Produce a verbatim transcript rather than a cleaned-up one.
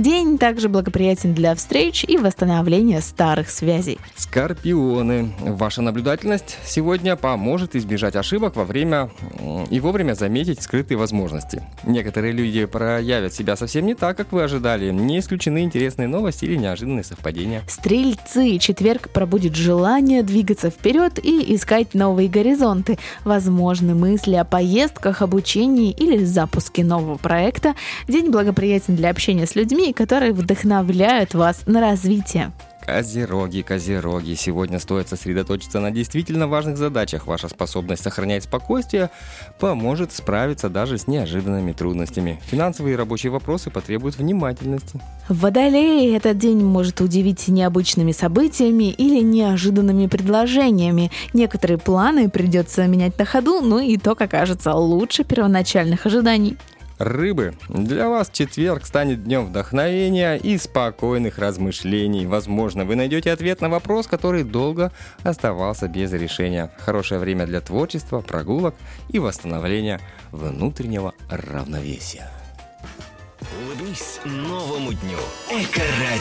День также благоприятен для встреч и восстановления старых связей. Скорпионы. Ваша наблюдательность сегодня поможет избежать ошибок во время и вовремя заметить скрытые возможности. Некоторые люди проявят себя совсем не так, как вы ожидали. Не исключены интересные новости или неожиданные совпадения. Стрельцы. Четверг пробудит желание двигаться вперед и искать новые горизонты. Возможны мысли о поездках, обучении или запуске нового проекта. День благоприятен для общения с людьми, которые вдохновляют вас на развитие. Козероги, козероги. Сегодня стоит сосредоточиться на действительно важных задачах. Ваша способность сохранять спокойствие поможет справиться даже с неожиданными трудностями. Финансовые и рабочие вопросы потребуют внимательности. Водолеи. Этот день может удивить необычными событиями или неожиданными предложениями. Некоторые планы придется менять на ходу, но итог окажется лучше первоначальных ожиданий. Рыбы. Для вас четверг станет днем вдохновения и спокойных размышлений. Возможно, вы найдете ответ на вопрос, который долго оставался без решения. Хорошее время для творчества, прогулок и восстановления внутреннего равновесия. Улыбнись новому дню. Эко-радио.